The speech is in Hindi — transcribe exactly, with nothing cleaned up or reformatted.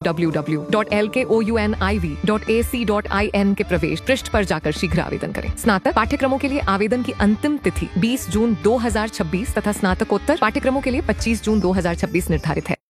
डब्ल्यू डब्ल्यू डॉट एल के ओ you N I V dot A C dot I N के प्रवेश पृष्ठ पर जाकर शीघ्र आवेदन करें। स्नातक पाठ्यक्रमों के लिए आवेदन की अंतिम तिथि बीस जून दो हजार छब्बीस तथा स्नातकोत्तर पाठ्यक्रमों के लिए पच्चीस जून दो हजार छब्बीस निर्धारित है।